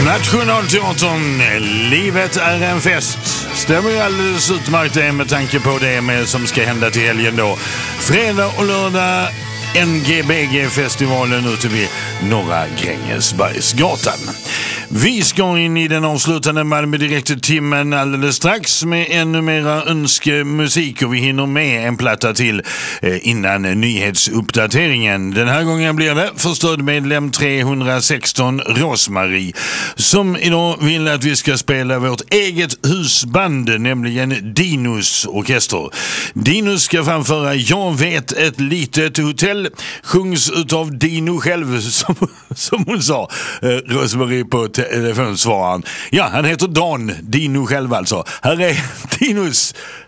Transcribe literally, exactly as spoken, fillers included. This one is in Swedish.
Nationalteatern, livet är en fest. Stämmer ju alldeles utmärkt det med tanke på det med som ska hända till helgen då. Fredag och lördag N G B G-festivalen ute vid Norra Grängesbergsgatan. Vi ska in i den avslutande Malmö Direkt-timmen alldeles strax med ännu mera önskemusik och vi hinner med en platta till eh, innan nyhetsuppdateringen. Den här gången blir det för stödmedlem trehundrasexton Rosmarie som idag vill att vi ska spela vårt eget husband, nämligen Dinos orkester. Dinos ska framföra Jag vet ett litet hotell, sjungs utav Dino själv som, som hon sa, eh, Rosmarie på telefonsvararen. Ja, han heter Dan, Dino själv alltså. Här är Dinos